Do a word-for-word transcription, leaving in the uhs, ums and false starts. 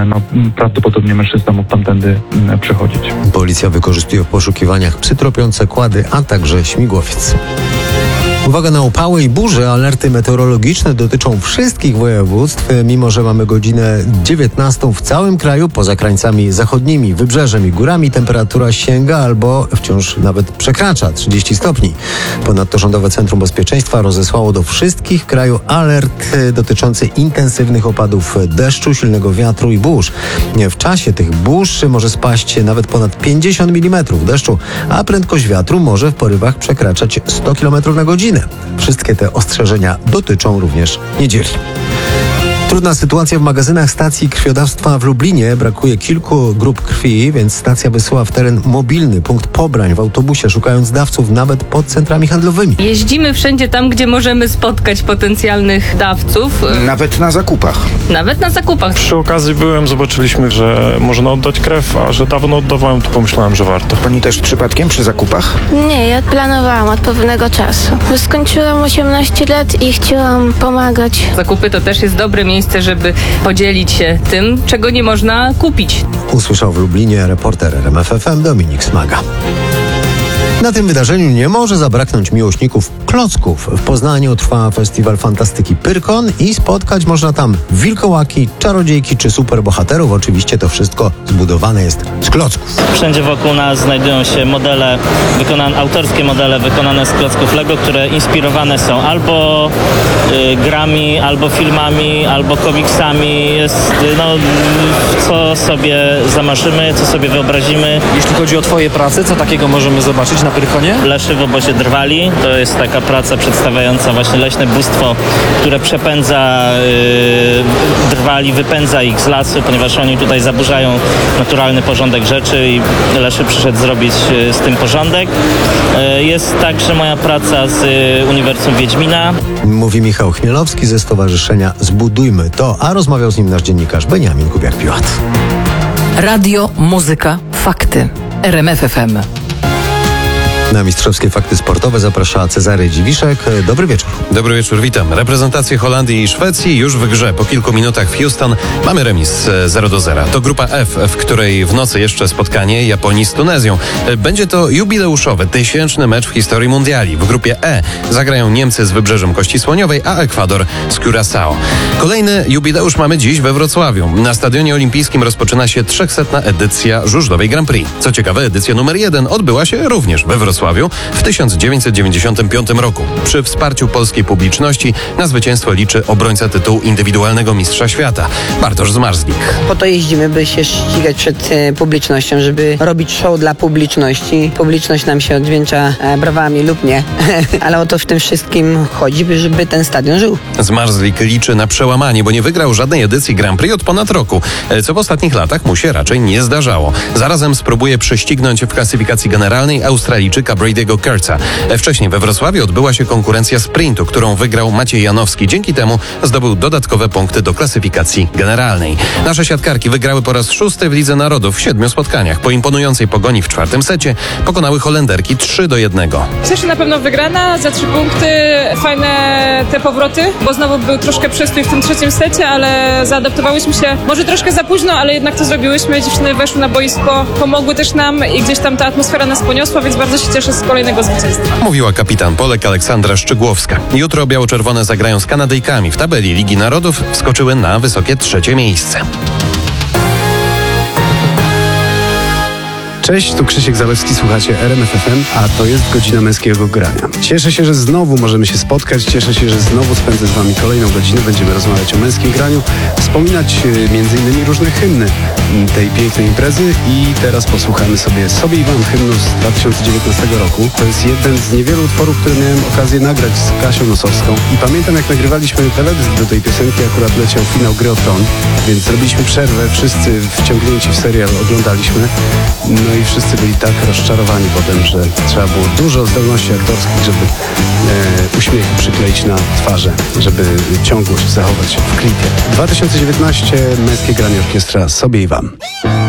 No, prawdopodobnie mężczyzna mógł tamtędy przechodzić. Policja wykorzystuje w poszukiwaniach psy tropiące, kłady, a także śmigłowiec. Uwaga na upały i burze. Alerty meteorologiczne dotyczą wszystkich województw. Mimo że mamy godzinę dziewiętnastą w całym kraju, poza krańcami zachodnimi, wybrzeżem i górami, temperatura sięga albo wciąż nawet przekracza trzydzieści stopni. Ponadto Rządowe Centrum Bezpieczeństwa rozesłało do wszystkich kraju alert dotyczący intensywnych opadów deszczu, silnego wiatru i burz. W czasie tych burz może spaść nawet ponad pięćdziesiąt milimetrów deszczu, a prędkość wiatru może w porywach przekraczać sto kilometrów na godzinę. Wszystkie te ostrzeżenia dotyczą również niedzieli. Trudna sytuacja w magazynach stacji krwiodawstwa w Lublinie. Brakuje kilku grup krwi, więc stacja wysyła w teren mobilny punkt pobrań w autobusie, szukając dawców nawet pod centrami handlowymi. Jeździmy wszędzie tam, gdzie możemy spotkać potencjalnych dawców. Nawet na zakupach. Nawet na zakupach. Przy okazji byłem, zobaczyliśmy, że można oddać krew, a że dawno oddawałem, to pomyślałem, że warto. Pani też przypadkiem przy zakupach? Nie, ja planowałam od pewnego czasu. Skończyłam osiemnaście lat i chciałam pomagać. Zakupy to też jest dobre miejsce, żeby podzielić się tym, czego nie można kupić. Usłyszał w Lublinie reporter R M F F M Dominik Smaga. Na tym wydarzeniu nie może zabraknąć miłośników klocków. W Poznaniu trwa festiwal fantastyki Pyrkon i spotkać można tam wilkołaki, czarodziejki czy superbohaterów. Oczywiście to wszystko zbudowane jest z klocków. Wszędzie wokół nas znajdują się modele, wykonane, autorskie modele wykonane z klocków Lego, które inspirowane są albo y, grami, albo filmami, albo komiksami. Jest no, co sobie zamarzymy, co sobie wyobrazimy. Jeśli chodzi o twoje prace, co takiego możemy zobaczyć na Pyrkonie? Leszy w obozie Drwali to jest taka praca przedstawiająca właśnie leśne bóstwo, które przepędza yy, drwali, wypędza ich z lasu, ponieważ oni tutaj zaburzają naturalny porządek rzeczy i Leszy przyszedł zrobić yy, z tym porządek. Yy, jest także moja praca z yy, Uniwersum Wiedźmina. Mówi Michał Chmielowski ze Stowarzyszenia Zbudujmy to, a rozmawiał z nim nasz dziennikarz Beniamin Kubiak-Piłat. Radio, muzyka, fakty. R M F F M. Na mistrzowskie fakty sportowe zaprasza Cezary Dziwiszek. Dobry wieczór. Dobry wieczór, witam. Reprezentacje Holandii i Szwecji już w grze. Po kilku minutach w Houston mamy remis zero do zera. To grupa F, w której w nocy jeszcze spotkanie Japonii z Tunezją. Będzie to jubileuszowy, tysięczny mecz w historii mundiali. W grupie E zagrają Niemcy z Wybrzeżem Kości Słoniowej, a Ekwador z Curaçao. Kolejny jubileusz mamy dziś we Wrocławiu. Na Stadionie Olimpijskim rozpoczyna się trzysetna edycja Żużlowej Grand Prix. Co ciekawe, edycja numer jeden odbyła się również we Wrocławiu w tysiąc dziewięćset dziewięćdziesiątym piątym roku. Przy wsparciu polskiej publiczności na zwycięstwo liczy obrońca tytułu indywidualnego mistrza świata, Bartosz Zmarzlik. Po to jeździmy, by się ścigać przed e, publicznością, żeby robić show dla publiczności. Publiczność nam się odwdzięcza e, brawami lub nie, ale o to w tym wszystkim chodzi, by, żeby ten stadion żył. Zmarzlik liczy na przełamanie, bo nie wygrał żadnej edycji Grand Prix od ponad roku, co w ostatnich latach mu się raczej nie zdarzało. Zarazem spróbuje prześcignąć w klasyfikacji generalnej Australijczyka Brady'ego Kurtza. Wcześniej we Wrocławiu odbyła się konkurencja sprintu, którą wygrał Maciej Janowski. Dzięki temu zdobył dodatkowe punkty do klasyfikacji generalnej. Nasze siatkarki wygrały po raz szósty w Lidze Narodów w siedmiu spotkaniach. Po imponującej pogoni w czwartym secie pokonały Holenderki trzy do jednego. Cieszy na pewno wygrana za trzy punkty. Fajne te powroty, bo znowu był troszkę przestój w tym trzecim secie, ale zaadaptowałyśmy się może troszkę za późno, ale jednak to zrobiłyśmy. Dziewczyny weszły na boisko, pomogły też nam i gdzieś tam ta atmosfera nas poniosła, więc bardzo się cieszę z kolejnego zwycięstwa. Mówiła kapitan Polek Aleksandra Szczygłowska. Jutro biało-czerwone zagrają z Kanadyjkami. W tabeli Ligi Narodów wskoczyły na wysokie trzecie miejsce. Cześć, tu Krzysiek Zalewski, słuchacie R M F F M, a to jest godzina męskiego grania. Cieszę się, że znowu możemy się spotkać, cieszę się, że znowu spędzę z wami kolejną godzinę. Będziemy rozmawiać o męskim graniu, wspominać między innymi różne hymny tej pięknej imprezy i teraz posłuchamy sobie Sobie i wam hymnu z dwa tysiące dziewiętnastego roku. To jest jeden z niewielu utworów, które miałem okazję nagrać z Kasią Nosowską i pamiętam, jak nagrywaliśmy teledysk do tej piosenki, akurat leciał finał Gry o Tron, więc zrobiliśmy przerwę, wszyscy wciągnięci w serial oglądaliśmy. No i wszyscy byli tak rozczarowani potem, że trzeba było dużo zdolności aktorskich, żeby e, uśmiechy przykleić na twarze, żeby ciągłość zachować w klipie. dwa tysiące dziewiętnaście, męskie granie orkiestra Sobie i wam.